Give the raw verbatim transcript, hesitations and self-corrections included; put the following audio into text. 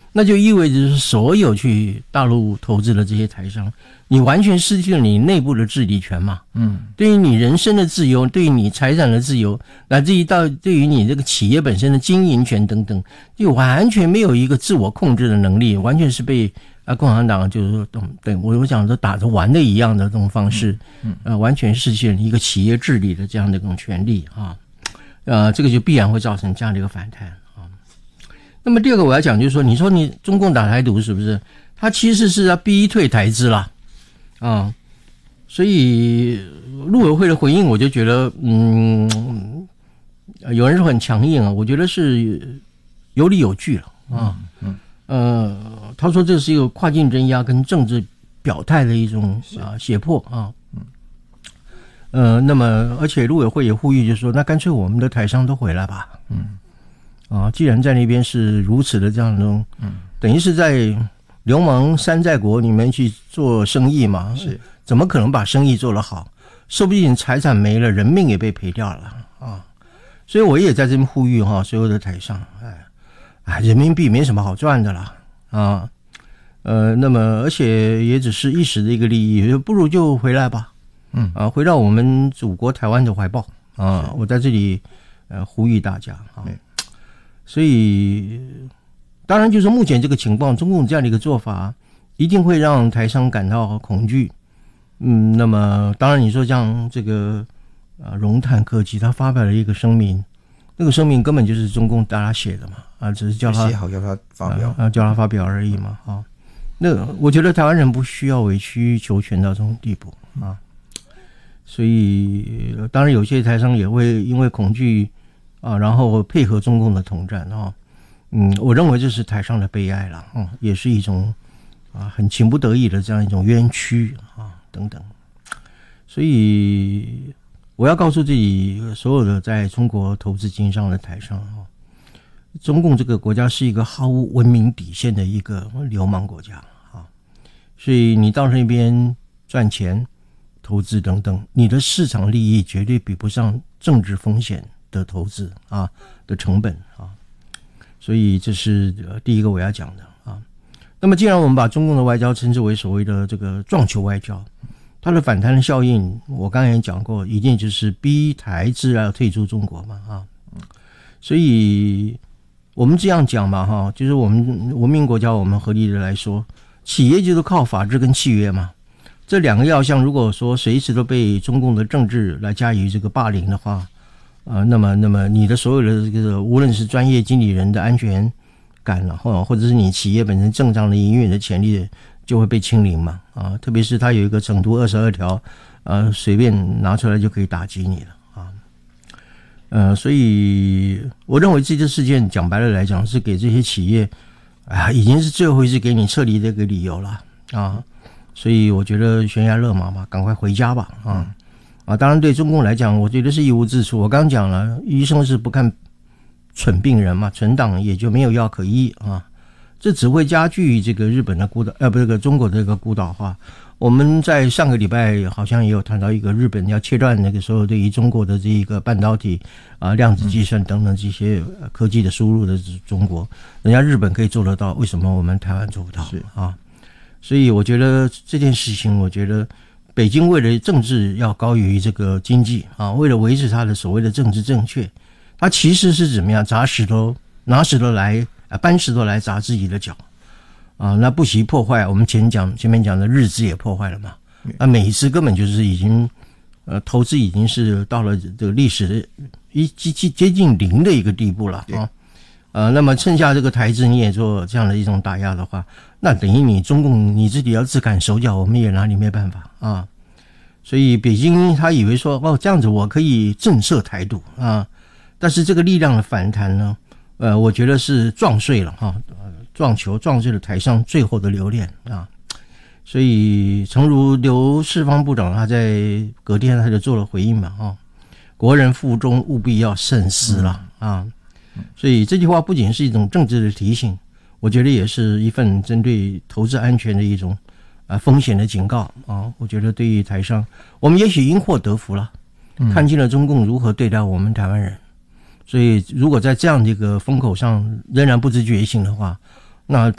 那就意味着是所有去大陆投资的这些台商，你完全失去了你内部的治理权嘛。 嗯， 对于你人身的自由，对于你财产的自由，乃至于到对于你这个企业本身的经营权等等，就完全没有一个自我控制的能力，完全是被啊共产党就是说，对我我讲的打着玩的一样的这种方式，嗯，呃，完全失去了一个企业治理的这样的一种权利啊，呃，这个就必然会造成这样的一个反弹。那么第二个我要讲就是说，你说你中共打台独是不是？他其实是要逼退台资啦，啊，所以陆委会的回应我就觉得，嗯，有人说很强硬啊，我觉得是有理有据了啊。嗯，呃，他说这是一个跨境镇压跟政治表态的一种啊胁迫啊。嗯，呃，那么而且陆委会也呼吁，就是说，那干脆我们的台商都回来吧。嗯。啊，既然在那边是如此的这样的，嗯，等于是在流氓山寨国里面去做生意嘛， 是， 怎么可能把生意做得好？说不定财产没了，人命也被赔掉了啊！所以我也在这边呼吁哈，所有的台商，哎，哎，人民币没什么好赚的啦啊，呃，那么而且也只是一时的一个利益，不如就回来吧，嗯啊，回到我们祖国台湾的怀抱啊！我在这里呃呼吁大家啊。所以，当然就是目前这个情况，中共这样的一个做法，一定会让台商感到恐惧。嗯，那么当然你说像这个啊，荣碳科技，他发表了一个声明，那个声明根本就是中共大家写的嘛，啊，只是叫他写好叫他发表， 啊，叫他发表而已嘛，啊，那我觉得台湾人不需要委曲求全到这种地步啊。所以，当然有些台商也会因为恐惧。啊，然后配合中共的统战啊，嗯，我认为这是台上的悲哀了，嗯，也是一种啊很情不得已的这样一种冤屈啊等等，所以我要告诉自己所有的在中国投资经商的台商啊，中共这个国家是一个毫无文明底线的一个流氓国家啊，所以你到那边赚钱、投资等等，你的市场利益绝对比不上政治风险的投资啊的成本啊，所以这是第一个我要讲的啊。那么既然我们把中共的外交称之为所谓的这个撞球外交，它的反弹的效应，我刚才也讲过，一定就是逼台资要退出中国嘛啊。所以我们这样讲嘛哈，就是我们文明国家，我们合理的来说，企业就是靠法治跟契约嘛。这两个要项如果说随时都被中共的政治来加以这个霸凌的话，啊，那么，那么你的所有的这个，无论是专业经理人的安全感，然后或者是你企业本身正常的营运的潜力，就会被清零嘛。啊，特别是它有一个整图二十二条，呃，随便拿出来就可以打击你了啊。呃，所以我认为这个事件讲白了来讲，是给这些企业啊，已经是最后一次给你撤离的一个理由了啊。所以我觉得悬崖勒马嘛，赶快回家吧啊。啊，当然对中共来讲，我觉得是一无是处。我刚讲了，医生是不看蠢病人嘛，蠢党也就没有药可医啊。这只会加剧这个日本的孤岛，呃，不是个中国的这个孤岛化。我们在上个礼拜好像也有谈到一个日本要切断那个时候对于中国的这一个半导体啊、量子计算等等这些科技的输入的中国，人家日本可以做得到，为什么我们台湾做不到啊？所以我觉得这件事情，我觉得。北京为了政治要高于这个经济啊，为了维持它的所谓的政治正确，它其实是怎么样砸石头拿石头来啊搬石头来砸自己的脚啊，那不惜破坏我们前讲前面讲的日资也破坏了嘛，那每一次根本就是已经呃投资已经是到了这个历史的一接接近零的一个地步了啊。呃，那么剩下这个台资你也做这样的一种打压的话，那等于你中共你自己要自砍手脚，我们也拿你没办法啊。所以北京他以为说哦这样子我可以震慑台独啊，但是这个力量的反弹呢，呃，我觉得是撞碎了哈，撞球撞碎了台上最后的留恋啊。所以诚如刘世芳部长他在隔天他就做了回应嘛啊，国人腹中务必要慎思了啊。所以这句话不仅是一种政治的提醒，我觉得也是一份针对投资安全的一种啊风险的警告啊。我觉得对于台商，我们也许因祸得福了，看清了中共如何对待我们台湾人。所以如果在这样的一个风口上仍然不知觉醒的话，那